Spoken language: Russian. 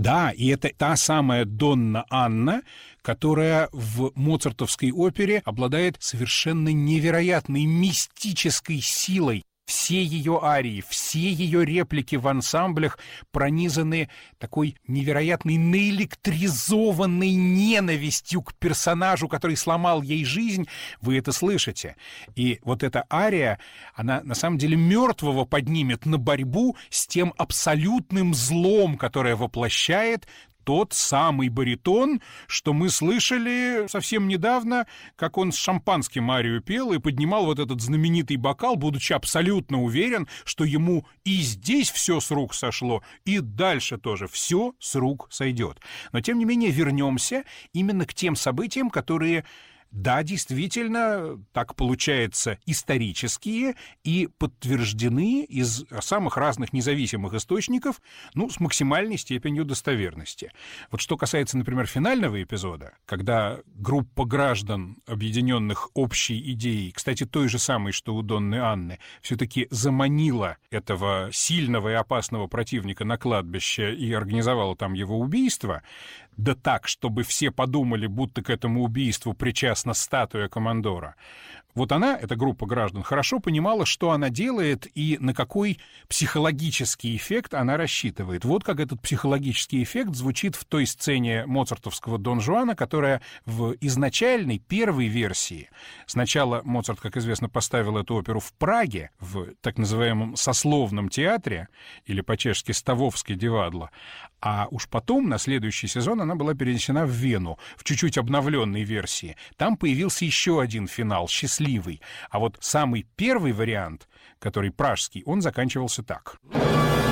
Да, и это та самая Донна Анна, которая в моцартовской опере обладает совершенно невероятной мистической силой. Все ее арии, все ее реплики в ансамблях пронизаны такой невероятной наэлектризованной ненавистью к персонажу, который сломал ей жизнь. Вы это слышите. И вот эта ария, она на самом деле мертвого поднимет на борьбу с тем абсолютным злом, которое воплощает тот самый баритон, что мы слышали совсем недавно, как он с шампанским арию пел и поднимал вот этот знаменитый бокал, будучи абсолютно уверен, что ему и здесь все с рук сошло, и дальше тоже все с рук сойдет. Но, тем не менее, вернемся именно к тем событиям, которые... Да, действительно, так получается, исторические и подтверждены из самых разных независимых источников, с максимальной степенью достоверности. Вот что касается, например, финального эпизода, когда группа граждан, объединенных общей идеей, кстати, той же самой, что у Донны Анны, все-таки заманила этого сильного и опасного противника на кладбище и организовала там его убийство, да так, чтобы все подумали, будто к этому убийству причастна статуя командора. Вот она, эта группа граждан, хорошо понимала, что она делает и на какой психологический эффект она рассчитывает. Вот как этот психологический эффект звучит в той сцене моцартовского Дон Жуана, которая в изначальной, первой версии. Сначала Моцарт, как известно, поставил эту оперу в Праге, в так называемом сословном театре, или по-чешски Ставовский дивадло, а уж потом, на следующий сезон, она была перенесена в Вену, в чуть-чуть обновленной версии. Там появился еще один финал, счастливый. А вот самый первый вариант, который пражский, он заканчивался так.